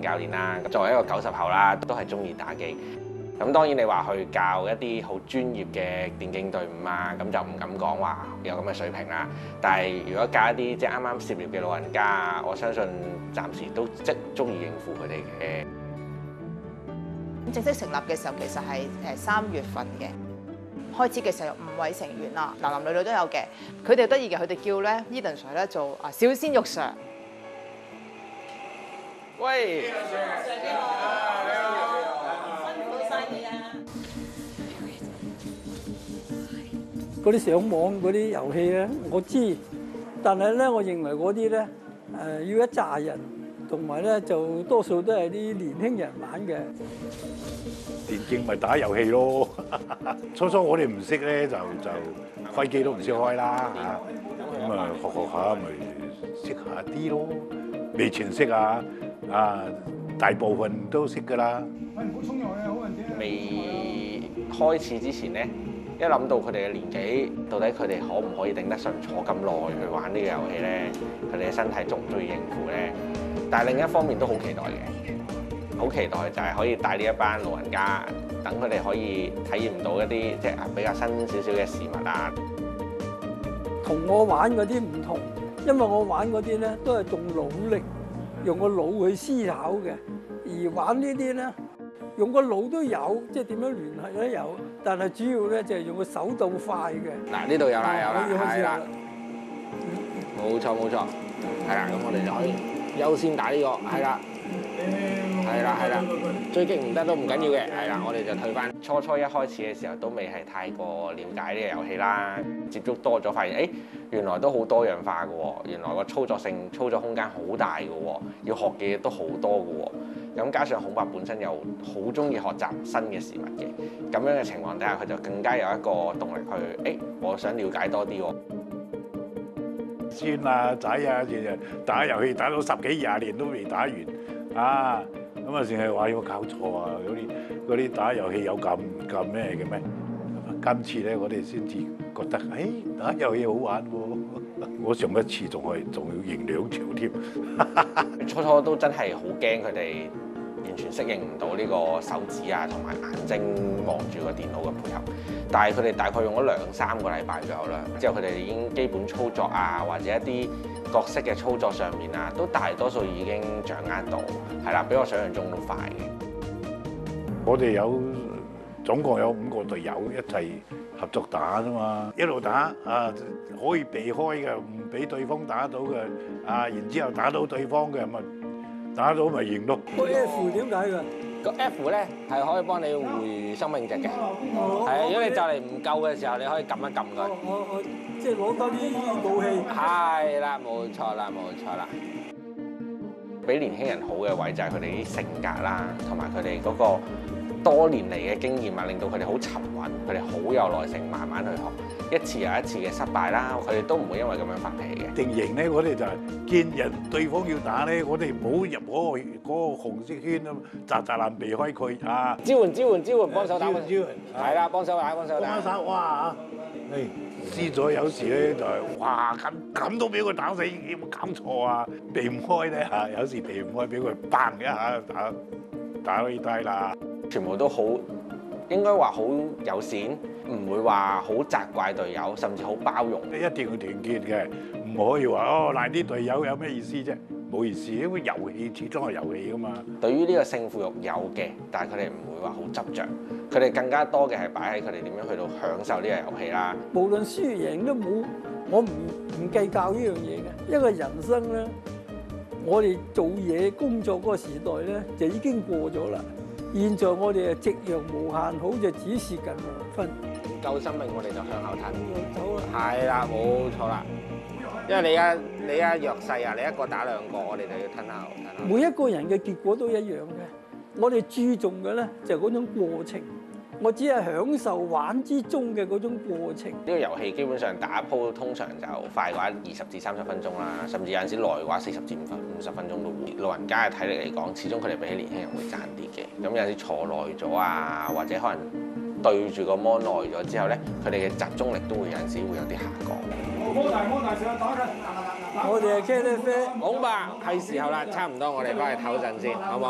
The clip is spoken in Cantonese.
名教練啦。作為一個90後啦，都係中意打機。咁當然你話去教一啲好專業嘅電競隊伍啊，咁就唔敢講話有咁嘅水平啦。但係如果教一啲即係啱啱涉獵嘅老人家啊，我相信暫時都即足以應付佢哋嘅。 正式成立嘅時候其實係3月份嘅，開始嘅時候有5位成員啦，男男女女都有嘅。佢哋得意嘅，佢哋叫咧 Eden Sir 咧做小鮮肉 Sir。 喂！ 嗰啲上網嗰啲遊戲咧，我知，但係咧，我認為嗰啲咧要一紮人，同埋咧就多數都係啲年輕人玩嘅。 電競咪打遊戲咯，初我哋唔識咧，就開機都唔識開啦嚇，咁啊學下咪識下啲咯，未全識啊，大部分都識噶啦。 未開始之前咧，一諗到佢哋嘅年紀，到底佢哋可唔可以頂得順坐咁耐去玩呢個遊戲咧？佢哋嘅身體足唔足以應付咧？但係另一方面都好期待嘅，好期待就係可以帶呢一班老人家，等佢哋可以體驗到一啲即係比較新少少嘅事物啊。 同我玩嗰啲唔同，因為我玩嗰啲咧都係用腦力，用個腦去思考嘅，而玩呢啲咧用個腦都有，即係點樣聯繫都有，但係主要咧就係用個手到快嘅。 嗱，呢度有啦，係啦，冇錯，係啦，咁我哋就可以優先打呢個，係啦，追擊唔得都唔緊要嘅，係啦，我哋就退翻。初一開始嘅時候都未係太過了解呢個遊戲啦，接觸多咗發現，原來都好多樣化嘅喎，原來個操作空間好大嘅喎，要學嘅嘢都好多嘅喎。咁加上孔伯本身又好中意學習新嘅事物嘅，咁樣嘅情況底下，佢就更加有一個動力去，我想了解多啲喎。 孫啊仔啊，日日打遊戲打到10幾20年都未打完啊！咁啊，淨係話有冇搞錯啊？嗰啲打遊戲有咁咩嘅咩？今次咧，我哋先至覺得，打遊戲好玩喎！我上一次仲要贏2場添。 初都真係好驚佢哋完全適應唔到呢個手指啊同埋眼睛望住個電腦嘅配合，但係佢哋大概用咗2-3個禮拜左右啦，之後佢哋已經基本操作啊或者一啲角色嘅操作上面啊，都大多數已經掌握到，係啦，比我想象中都快嘅。 我哋總共有5個隊友一齊合作打啫嘛，一路打可以避開嘅，唔俾對方打到嘅然之後打到對方嘅咪打到咪贏咯。 個 F 點解㗎？ 個 F 咧係可以幫你回生命值嘅，係如果你就嚟唔夠嘅時候，你可以撳一撳佢。 我即係攞多啲武器。 係啦，冇錯啦。比年輕人好嘅位就係佢哋啲性格啦，同埋佢哋嗰個多年嚟嘅經驗啊，令到佢哋好沉穩，佢哋好有耐性，慢慢去學，一次又一次嘅失敗啦，佢哋都唔會因為咁樣發脾氣嘅。定型咧，我哋就係見人對方要打咧，我哋唔好入嗰個紅色圈啊，雜爛避開佢啊！支援，幫手打，係啦，幫手打，哇！輸咗有時咧就係哇咁都俾佢打死，有冇搞錯啊？避唔開咧有時避唔開，俾佢砰一下打低啦。全部都好，應該話好友善，唔會話好責怪隊友，甚至好包容。一定要團結嘅，唔可以話賴啲隊友有咩意思啫？冇意思，因為遊戲始終係遊戲噶嘛。對於呢個勝負欲有嘅，但係佢哋唔會話好執着，佢哋更加多嘅係擺喺佢哋點樣去到享受呢個遊戲啦。無論輸贏都冇，我唔計較呢樣嘢嘅，因為人生咧，我哋做嘢工作嗰個時代咧就已經過咗啦。現在我哋係夕陽無限好，就只是近黃昏。夠生命，我哋就向後褪。走啦！係啦，冇錯啦。因為你而家弱勢啊，你一個打2個，我哋就要褪後。每一個人嘅結果都一樣嘅，我哋注重嘅咧就係嗰種過程。我只係享受玩之中嘅嗰種過程。呢個遊戲基本上打一鋪通常就快嘅話20至30分鐘啦，甚至有陣時耐嘅話40至50分鐘都會。老人家嘅體力嚟講，始終佢哋比起年輕人會爭啲嘅。咁有陣時坐耐咗啊，或者可能對住個 mon 耐咗之後咧，佢哋嘅集中力都會有陣時會有啲下降。摩大上打佢！我哋係茄喱啡，恐怕係時候啦，差唔多，我哋翻去唞陣先，好唔好？